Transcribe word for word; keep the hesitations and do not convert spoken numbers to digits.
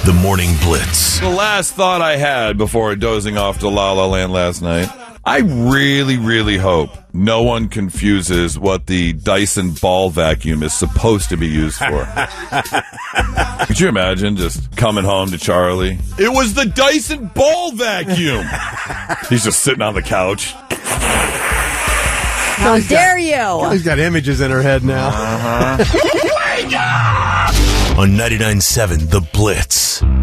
The Morning Blitz. The last thought I had before dozing off to La La Land last night, I really, really hope no one confuses what the Dyson ball vacuum is supposed to be used for. Could you imagine just coming home to Charlie? It was the Dyson ball vacuum! He's just sitting on the couch. How dare you? He's got images in her head now. Uh-huh. On ninety-nine point seven, The Blitz.